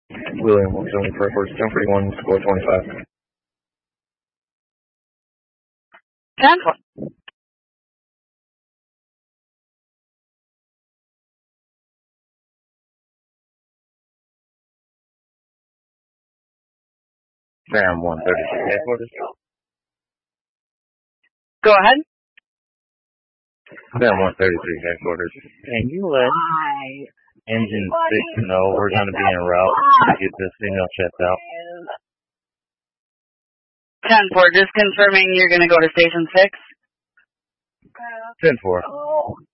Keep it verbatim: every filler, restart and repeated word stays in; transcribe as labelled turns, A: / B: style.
A: William one seventy-four, ten forty-one, score twenty-five.
B: ten four.
A: Sam one thirty-three, headquarters.
B: Go ahead.
A: Sam one thirty-three, headquarters. Can you let Engine six know we're going to be en route to get this signal checked out?
B: ten four, just confirming you're going to go to station six.
A: ten four.